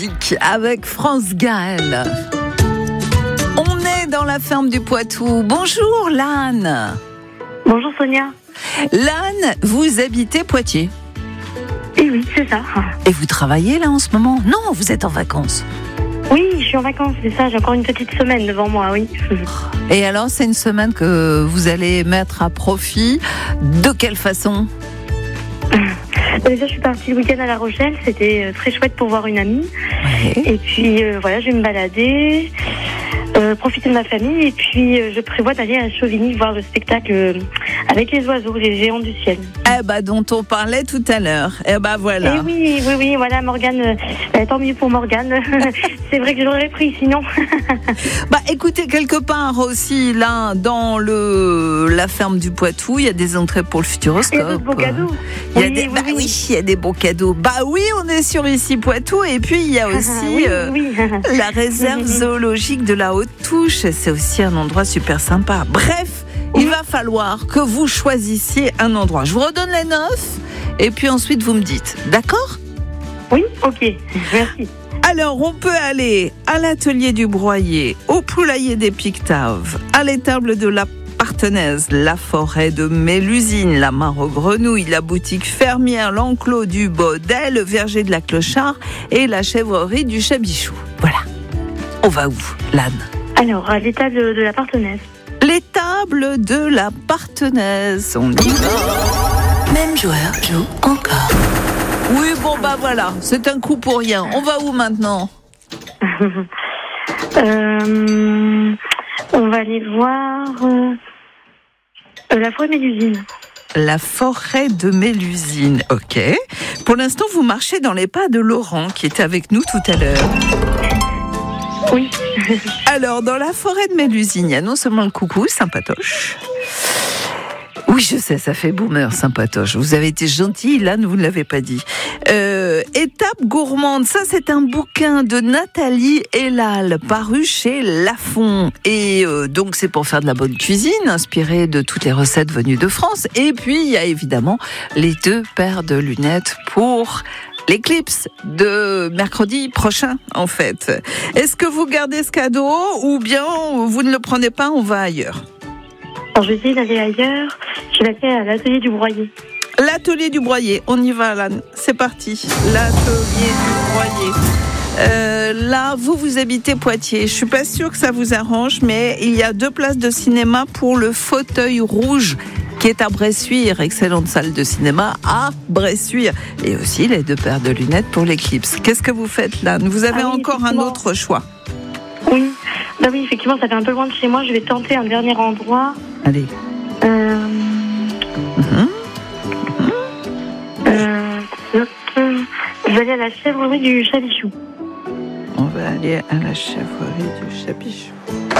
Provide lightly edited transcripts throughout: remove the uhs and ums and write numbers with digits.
musique avec France Gall. On est dans la ferme du Poitou. Bonjour Lane. Bonjour Sonia. Lane, vous habitez Poitiers. Eh oui, c'est ça. Et vous travaillez là en ce moment? Non, vous êtes en vacances. Oui, je suis en vacances, c'est ça. J'ai encore une petite semaine devant moi, oui. Et alors, c'est une semaine que vous allez mettre à profit. De quelle façon? Déjà, je suis partie le week-end à La Rochelle. C'était très chouette pour voir une amie. Ouais. Et puis, voilà, je vais me balader, profiter de ma famille. Et puis, je prévois d'aller à Chauvigny voir le spectacle avec les oiseaux, les géants du ciel. Eh ben, dont on parlait tout à l'heure. Eh ben, voilà. Et oui, voilà, Morgane. Tant mieux pour Morgane. C'est vrai que je l'aurais pris, sinon. Bah, écoutez, quelque part aussi, là, dans la ferme du Poitou, il y a des entrées pour le Futuroscope. Il y a d'autres beaux cadeaux. Il y a il y a des beaux cadeaux. Bah oui, on est sur ici Poitou, et puis il y a aussi la réserve zoologique de la Haute-Touche. C'est aussi un endroit super sympa. Bref, il va falloir que vous choisissiez un endroit. Je vous redonne les 9, et puis ensuite vous me dites. D'accord ? Oui, ok, merci. Alors, on peut aller à l'atelier du broyer, au poulailler des Pictaves, à l'étable de la Partenaise, la forêt de Mélusine, la mare aux grenouilles, la boutique fermière, l'enclos du Baudet, le verger de la Clochard et la chèvrerie du Chabichou. Voilà. On va où, Lane ? Alors, à l'étable de la Partenaise. L'étable de la Partenaise. On y va. Même joueur joue encore. Oui, bon, bah voilà, c'est un coup pour rien. On va où maintenant ? On va aller voir la forêt Mélusine. La forêt de Mélusine, ok. Pour l'instant, vous marchez dans les pas de Laurent, qui était avec nous tout à l'heure. Oui. Alors, dans la forêt de Mélusine, il y a non seulement le coucou, sympatoche. Oui, je sais, ça fait boomer, sympatoche. Vous avez été gentil, là, vous ne l'avez pas dit. Étape gourmande, ça c'est un bouquin de Nathalie Elal, paru chez Lafon. Et donc c'est pour faire de la bonne cuisine, inspiré de toutes les recettes venues de France. Et puis il y a évidemment les 2 paires de lunettes pour l'éclipse de mercredi prochain, en fait. Est-ce que vous gardez ce cadeau ou bien vous ne le prenez pas, on va ailleurs ? Alors, je vais essayer d'aller ailleurs. Je vais aller à l'atelier du broyer. L'atelier du broyer, on y va, Lane. C'est parti. L'atelier du broyer. Là, vous habitez Poitiers. Je suis pas sûre que ça vous arrange, mais il y a 2 places de cinéma pour le Fauteuil Rouge, qui est à Bressuire. Excellente salle de cinéma à Bressuire. Et aussi les 2 paires de lunettes pour l'éclipse. Qu'est-ce que vous faites, Lane ? Vous avez encore un autre choix ? Oui. Bah oui, effectivement, ça fait un peu loin de chez moi. Je vais tenter un dernier endroit. Allez. Je vais aller à la chèvrerie du Chabichou. On va aller à la chèvrerie du Chabichou.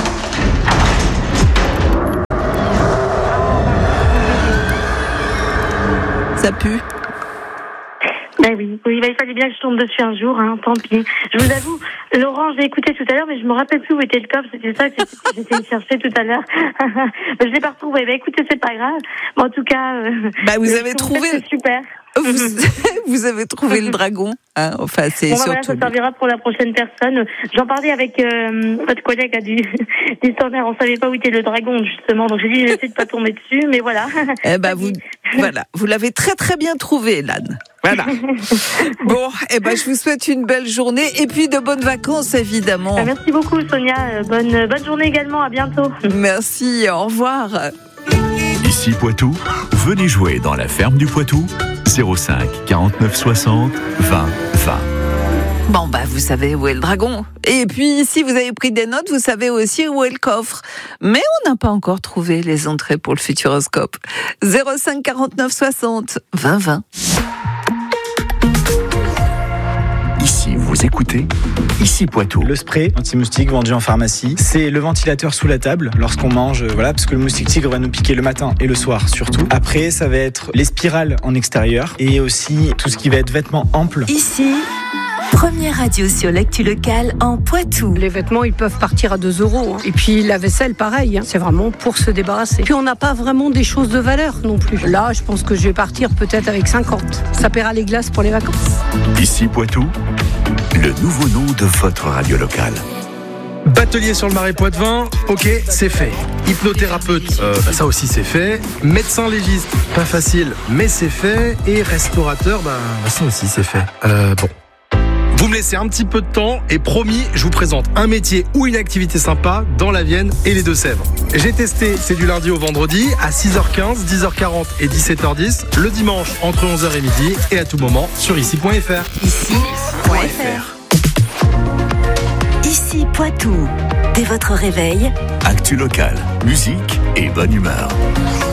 Ça pue. Ben oui, il fallait bien que je tombe dessus un jour, hein, tant pis. Je vous avoue, Laurent, j'ai écouté tout à l'heure, mais je me rappelle plus où était le coffre, c'était ça que j'essayais de chercher tout à l'heure. Je l'ai pas retrouvé. Ben écoutez, c'est pas grave. Mais en tout cas, vous avez trouvé. C'est super. Vous avez trouvé le dragon, hein. Enfin, c'est bon, surtout. Voilà, ça servira pour la prochaine personne. J'en parlais avec votre collègue du standard. On savait pas où était le dragon, justement. Donc j'ai dit, j'essaie de pas tomber dessus, mais voilà. Vous l'avez très très bien trouvé, Lane. Voilà. Bon, je vous souhaite une belle journée et puis de bonnes vacances, évidemment. Merci beaucoup, Sonia. Bonne journée également. À bientôt. Merci. Au revoir. Ici Poitou, venez jouer dans la ferme du Poitou. 05 49 60 20 20. Bon, vous savez où est le dragon. Et puis, si vous avez pris des notes, vous savez aussi où est le coffre. Mais on n'a pas encore trouvé les entrées pour le Futuroscope. 05 49 60 20 20. Ici, vous écoutez Ici Poitou. Le spray anti-moustique vendu en pharmacie, c'est le ventilateur sous la table lorsqu'on mange, parce que le moustique tigre va nous piquer le matin et le soir surtout. Après, ça va être les spirales en extérieur et aussi tout ce qui va être vêtements amples. Ici, première radio sur l'actu locale en Poitou. Les vêtements, ils peuvent partir à 2 €. Et puis la vaisselle, pareil. C'est vraiment pour se débarrasser. Puis on n'a pas vraiment des choses de valeur non plus. Là, je pense que je vais partir peut-être avec 50. Ça paiera les glaces pour les vacances. Ici Poitou, le nouveau nom de votre radio locale. Batelier sur le Marais Poitevin, ok, c'est fait. Hypnothérapeute, ça aussi c'est fait. Médecin légiste, pas facile, mais c'est fait. Et restaurateur, ça aussi c'est fait. Bon. Vous me laissez un petit peu de temps et promis, je vous présente un métier ou une activité sympa dans la Vienne et les Deux-Sèvres. J'ai testé, c'est du lundi au vendredi à 6h15, 10h40 et 17h10, le dimanche entre 11h et midi et à tout moment sur ici.fr. Ici.fr. Ici Poitou. Dès votre réveil, Actu locale, musique et bonne humeur.